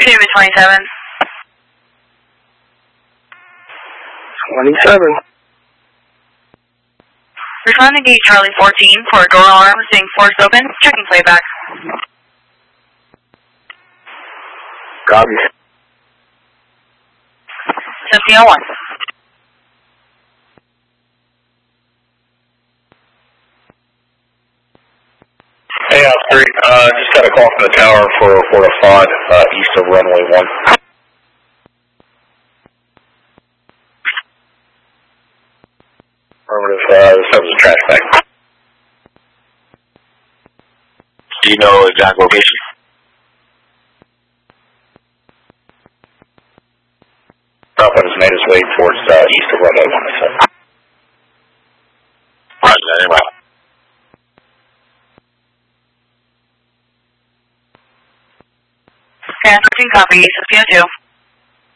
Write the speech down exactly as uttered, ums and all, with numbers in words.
Jimmy twenty-seven. twenty-seven. Responding to Charlie fourteen for a door alarm saying force open. Checking playback. Copy. seventeen oh one. Hey, Osprey, uh, just got a call from the tower for a report of fraud, uh, east of runway one. Affirmative, uh, this was a trash bag. Do you know exact location? Southwind has made its way towards, uh, east of runway one, I said. Roger that, anyway. Scan thirteen copy, sixteen oh two.